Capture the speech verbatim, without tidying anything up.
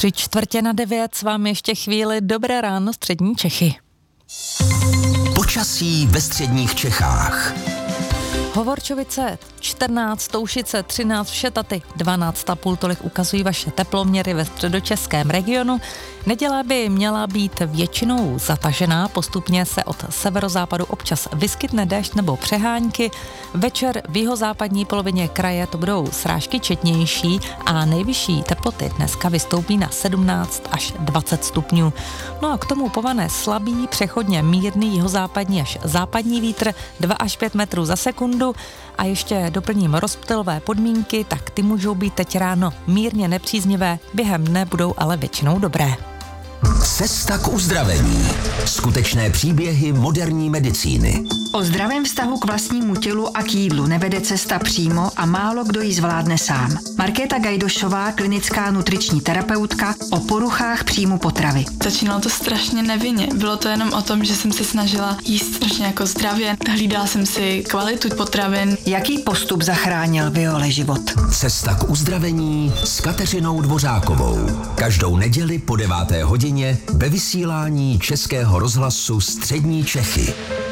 Tři čtvrtě na devět, s vámi ještě chvíli. Dobré ráno, střední Čechy. Počasí ve středních Čechách. Hovorčovice čtrnáct, Toušice třináct, Všetaty dvanáct a půl, tolik ukazují vaše teploměry ve středočeském regionu. Neděle by měla být většinou zatažená, postupně se od severozápadu občas vyskytne déšť nebo přehánky. Večer v jihozápadní polovině kraje to budou srážky četnější a nejvyšší teploty dneska vystoupí na sedmnáct až dvacet stupňů. No a k tomu povane slabý, přechodně mírný jihozápadní až západní vítr dva až pět metrů za sekundu. A ještě doplním rozptylové podmínky, tak ty můžou být teď ráno mírně nepříznivé, během dne budou ale většinou dobré. Cesta k uzdravení. Skutečné příběhy moderní medicíny. O zdravém vztahu k vlastnímu tělu a k jídlu nevede cesta přímo a málo kdo ji zvládne sám. Markéta Gajdošová, klinická nutriční terapeutka, o poruchách příjmu potravy. Začínalo to strašně nevinně. Bylo to jenom o tom, že jsem se snažila jíst strašně jako zdravě. Hlídala jsem si kvalitu potravin. Jaký postup zachránil Viole život? Cesta k uzdravení s Kateřinou Dvořákovou. Každou neděli po deváté hodině ve vysílání Českého rozhlasu Střední Čechy.